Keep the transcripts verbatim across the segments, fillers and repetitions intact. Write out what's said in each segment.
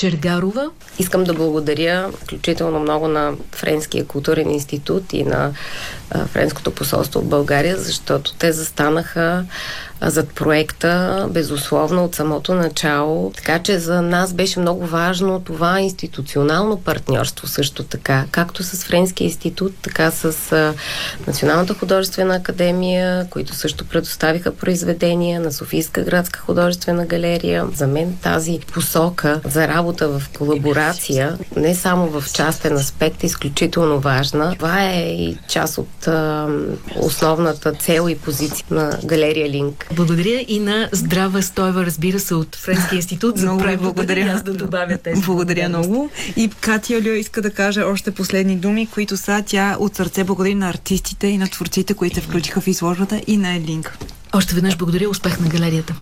Чергарова. Искам да благодаря включително много на Френския културен институт и на а, Френското посолство в България, защото те застанаха а, зад проекта безусловно от самото начало. Така че за нас беше много важно това институционално партньорство също така, както с Френския институт, така с а, Националната художествена академия, които също предоставиха произведения, на Софийска градска художествена галерия. За мен тази посока за работа в колаборация, не само в частен аспект, е изключително важна. Това е и част от а, основната цел и позиция на галерия Линк. Благодаря и на Здрава Стоева, разбира се, от Френския институт. За много благодаря. Аз да добавя тези. Благодаря много. И Катя Льо иска да каже още последни думи, които са тя от сърце благодари на артистите и на творците, които се включиха в изложбата, и на Линк. Още веднъж благодаря, успех на галерията.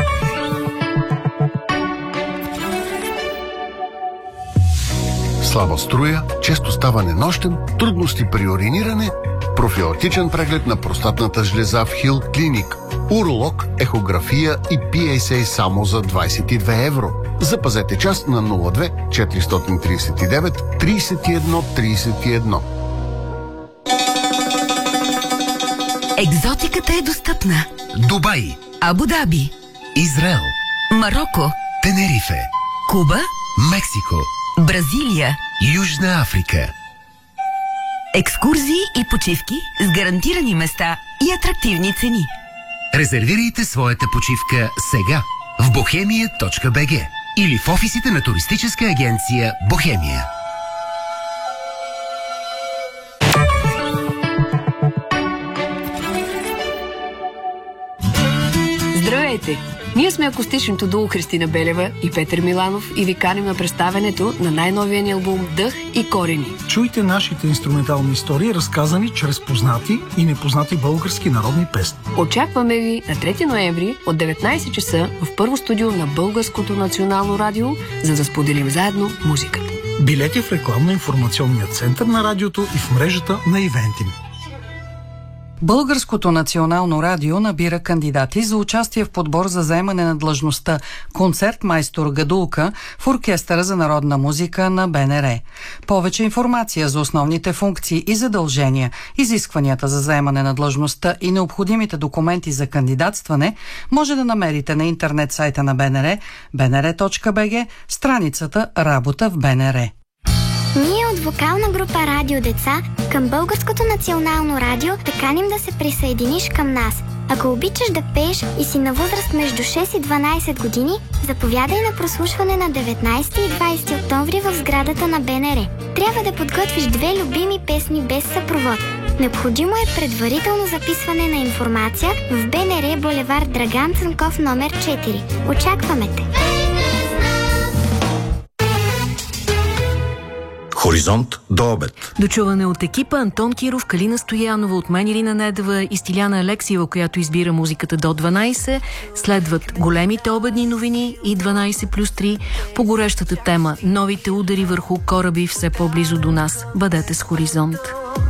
Слаба струя, често ставане нощем, трудности при уриниране, профилактичен преглед на простатната жлеза в Хил Клиник, уролог, ехография и Пи Ес Ей само за двайсет и две евро. Запазете час на нула две четиристотин трийсет и девет трийсет и едно трийсет и едно. Екзотиката е достъпна. Дубай, Абу Даби, Израел, Мароко, Тенерифе, Куба, Мексико, Бразилия. Южна Африка. Екскурзии и почивки с гарантирани места и атрактивни цени. Резервирайте своята почивка сега в бохемия точка би джи или в офисите на туристическа агенция Бохемия. Здравейте! Ние сме акустичното дуо Христина Белева и Петър Миланов и ви каним на представянето на най-новия ни албум Дъх и корени. Чуйте нашите инструментални истории, разказани чрез познати и непознати български народни песни. Очакваме ви на трети ноември от деветнайсет часа в първо студио на Българското национално радио, за да споделим заедно музиката. Билети в рекламно-информационния център на радиото и в мрежата на Ивентим. Българското национално радио набира кандидати за участие в подбор за заемане на длъжността концертмайстор гадулка в Оркестъра за народна музика на Бе Ен Ер. Повече информация за основните функции и задължения, изискванията за заемане на длъжността и необходимите документи за кандидатстване може да намерите на интернет сайта на Бе Ен Ер, бе ен ер точка би джи, страницата Работа в Бе Ен Ер. Ние от вокална група Радио Деца към Българското национално радио те каним да се присъединиш към нас. Ако обичаш да пееш и си на възраст между шест и дванайсет години, заповядай на прослушване на деветнайсети и двайсети октомври в сградата на Бе Ен Ер. Трябва да подготвиш две любими песни без съпровод. Необходимо е предварително записване на информация в Бе Ен Ер, булевард Драган Цанков номер четири. Очакваме те! Хоризонт до обед. Дочуване от екипа Антон Киров, Калина Стоянова, от мен Ирина Недева и Стиляна Алексиева, която избира музиката до дванайсет. Следват големите обедни новини и дванайсет плюс три по горещата тема новите удари върху кораби все по-близо до нас. Бъдете с Хоризонт.